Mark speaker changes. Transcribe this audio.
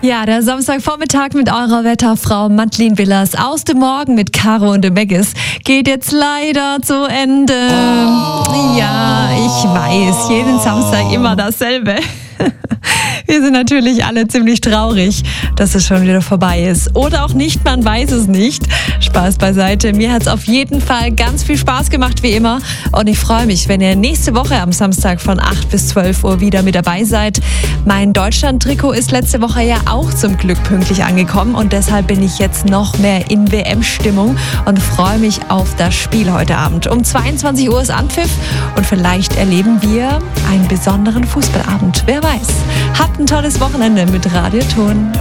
Speaker 1: Ja, der Samstagvormittag mit eurer Wetterfrau Madeleine Willers aus dem Morgen mit Caro und dem Meggis geht jetzt leider zu Ende. Ja, ich weiß, jeden Samstag immer dasselbe. Wir sind natürlich alle ziemlich traurig, dass es schon wieder vorbei ist. Oder auch nicht, man weiß es nicht. Spaß beiseite. Mir hat es auf jeden Fall ganz viel Spaß gemacht, wie immer. Und ich freue mich, wenn ihr nächste Woche am Samstag von 8 bis 12 Uhr wieder mit dabei seid. Mein Deutschland-Trikot ist letzte Woche ja auch zum Glück pünktlich angekommen. Und deshalb bin ich jetzt noch mehr in WM-Stimmung und freue mich auf das Spiel heute Abend. Um 22 Uhr ist Anpfiff und vielleicht erleben wir einen besonderen Fußballabend. Wer weiß. Habt ein tolles Wochenende mit Radio Ton.